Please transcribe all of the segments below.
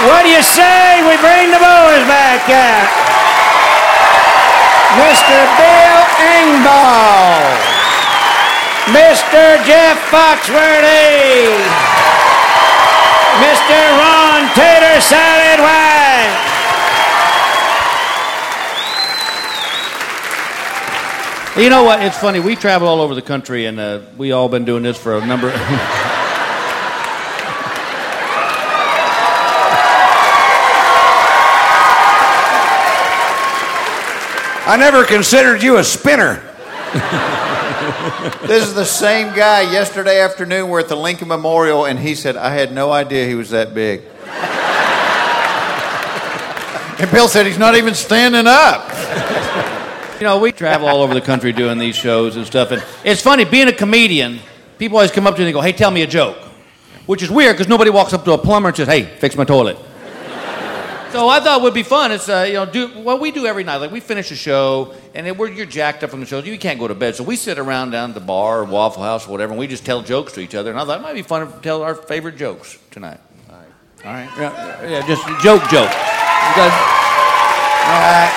What do you say we bring the boys back out? Mr. Bill Engvall, Mr. Jeff Foxworthy, Mr. Ron Tater Salad White. You know what? It's funny. We travel all over the country, and we all been doing this for a number. I never considered you a spinner. This is the same guy. Yesterday afternoon, we're at the Lincoln Memorial, and he said, I had no idea he was that big. And Bill said, he's not even standing up. You know, we travel all over the country doing these shows and stuff, and it's funny, being a comedian, people always come up to you and they go, hey, tell me a joke. Which is weird, because nobody walks up to a plumber and says, hey, fix my toilet. So I thought it would be fun. It's do what we do every night. Like we finish a show, and you're jacked up from the show. You can't go to bed, so we sit around down at the bar or Waffle House or whatever, and we just tell jokes to each other. And I thought it might be fun to tell our favorite jokes tonight. All right. Yeah, just joke. You guys. All right.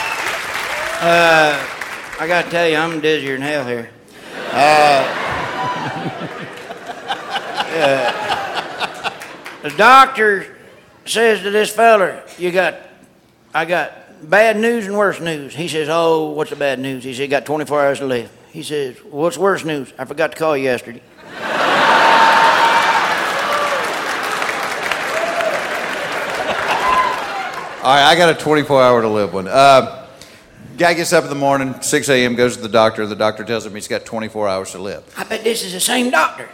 I got to tell you, I'm dizzier than hell here. The doctor says to this feller, I got bad news and worse news. He says, oh, what's the bad news? He said, you got 24 hours to live. He says, well, what's worse news? I forgot to call you yesterday. All right, I got a 24-hour to live one. Guy gets up in the morning, 6 a.m., goes to the doctor. The doctor tells him he's got 24 hours to live. I bet this is the same doctor.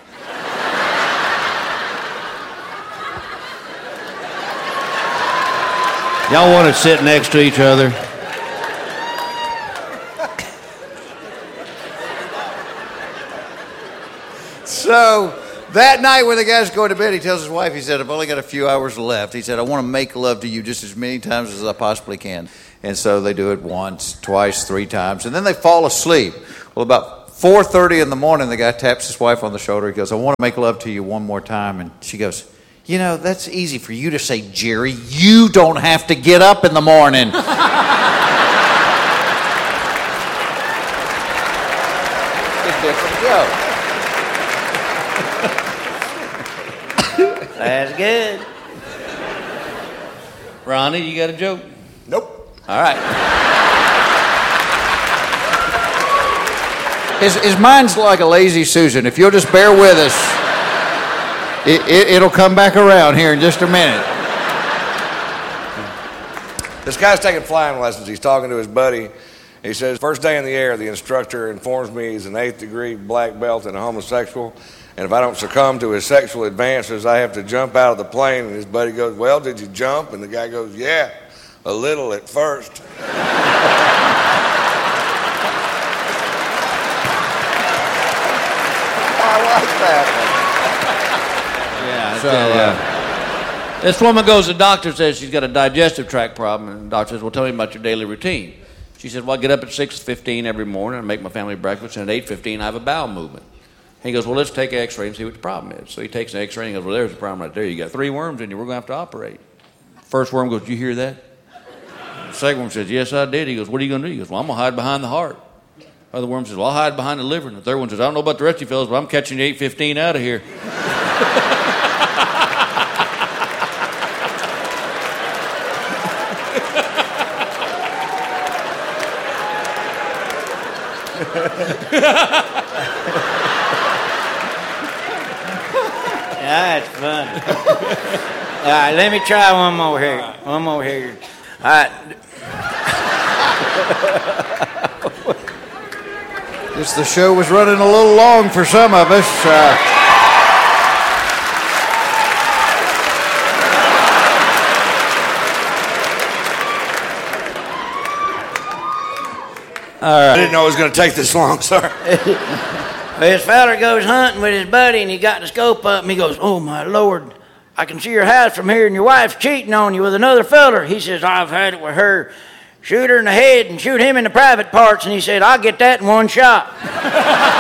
Y'all want to sit next to each other? So that night when the guy's going to bed, he tells his wife, he said, I've only got a few hours left. He said, I want to make love to you just as many times as I possibly can. And so they do it once, twice, 3 times, and then they fall asleep. Well, about 4:30 in the morning, the guy taps his wife on the shoulder. He goes, I want to make love to you one more time. And she goes, you know, that's easy for you to say, Jerry. You don't have to get up in the morning. It's a different joke. That's good. Ronnie, you got a joke? Nope. All right. His mind's like a lazy Susan. If you'll just bear with us, it'll come back around here in just a minute. This guy's taking flying lessons. He's talking to his buddy. He says, first day in the air, the instructor informs me he's an 8th degree black belt and a homosexual. And if I don't succumb to his sexual advances, I have to jump out of the plane. And his buddy goes, well, did you jump? And the guy goes, yeah, a little at first. I like that one. This woman goes to the doctor, says she's got a digestive tract problem, and the doctor says, well, tell me about your daily routine. She said, well, I get up at 6:15 every morning and make my family breakfast, and at 8:15 I have a bowel movement. He goes, well, let's take an x-ray and see what the problem is. So he takes an x-ray and he goes, well, there's the problem right there. You got 3 worms in you. We're going to have to operate. First worm goes, did you hear that? The second worm says, yes, I did. He goes, what are you going to do? He goes, well, I'm going to hide behind the heart. The other worm says, well, I'll hide behind the liver. And the third one says, I don't know about the rest of you fellas, but I'm catching you 8:15 out of here. That's fun. All right, let me try one more here. One more here. All right. Guess the show was running a little long for some of us. All right. I didn't know it was going to take this long, sir. This fella goes hunting with his buddy, and he got the scope up, and he goes, oh, my Lord, I can see your house from here, and your wife's cheating on you with another feller. He says, I've had it with her. Shoot her in the head and shoot him in the private parts. And he said, I'll get that in one shot.